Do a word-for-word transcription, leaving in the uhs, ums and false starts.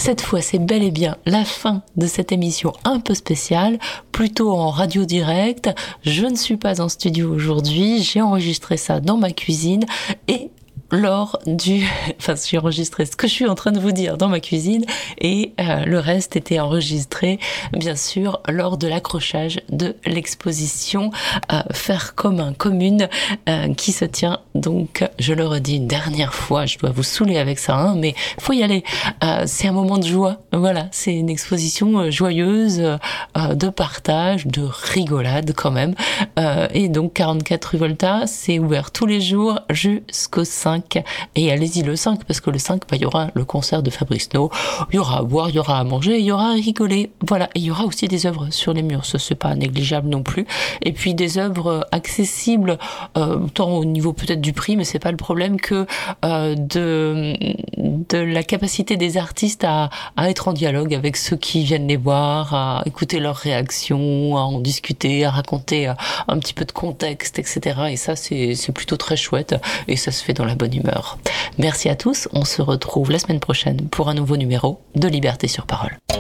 cette fois, c'est bel et bien la fin de cette émission un peu spéciale, plutôt en radio direct. Je ne suis pas en studio aujourd'hui, j'ai enregistré ça dans ma cuisine et lors du... Enfin, j'ai enregistré ce que je suis en train de vous dire dans ma cuisine et euh, le reste était enregistré, bien sûr, lors de l'accrochage de l'exposition euh, Faire commun commune euh, qui se tient donc, je le redis une dernière fois, je dois vous saouler avec ça, hein, mais faut y aller. Euh, c'est un moment de joie, voilà, c'est une exposition joyeuse, euh, de partage, de rigolade quand même. Euh, et donc quarante-quatre rue Volta, c'est ouvert tous les jours jusqu'au cinq. Et allez-y le cinq, parce que le cinq, bah, il y aura le concert de Fabrice No, il y aura à boire, il y aura à manger, il y aura à rigoler, voilà, et il y aura aussi des œuvres sur les murs, ça c'est pas négligeable non plus, et puis des œuvres accessibles, euh, tant au niveau peut-être du prix, mais c'est pas le problème, que euh, de, de la capacité des artistes à, à être en dialogue avec ceux qui viennent les voir, à écouter leurs réactions, à en discuter, à raconter un petit peu de contexte, et cetera. Et ça c'est, c'est plutôt très chouette, et ça se fait dans la bonne humeur. Merci à tous, on se retrouve la semaine prochaine pour un nouveau numéro de Liberté sur Parole.